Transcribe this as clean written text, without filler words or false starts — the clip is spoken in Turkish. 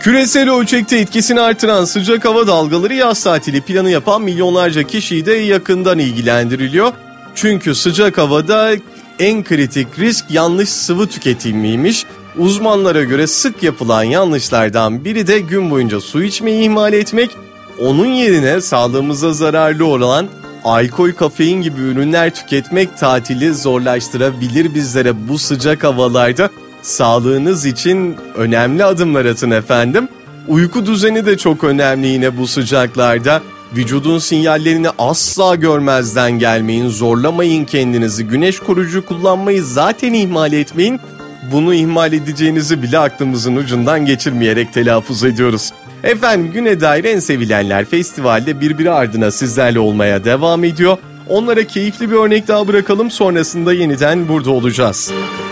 Küresel ölçekte etkisini artıran sıcak hava dalgaları yaz tatili planı yapan milyonlarca kişiyi de yakından ilgilendiriliyor. Çünkü sıcak havada en kritik risk yanlış sıvı tüketimiymiş. Uzmanlara göre sık yapılan yanlışlardan biri de gün boyunca su içmeyi ihmal etmek. Onun yerine sağlığımıza zararlı olan alkol, kafein gibi ürünler tüketmek tatili zorlaştırabilir bizlere bu sıcak havalarda. Sağlığınız için önemli adımlar atın efendim. Uyku düzeni de çok önemli yine bu sıcaklarda. Vücudun sinyallerini asla görmezden gelmeyin, zorlamayın kendinizi. Güneş koruyucu kullanmayı zaten ihmal etmeyin. Bunu ihmal edeceğinizi bile aklımızın ucundan geçirmeyerek telaffuz ediyoruz. Efendim, Güne Dair En Sevilenler Festival'de birbiri ardına sizlerle olmaya devam ediyor. Onlara keyifli bir örnek daha bırakalım, sonrasında yeniden burada olacağız.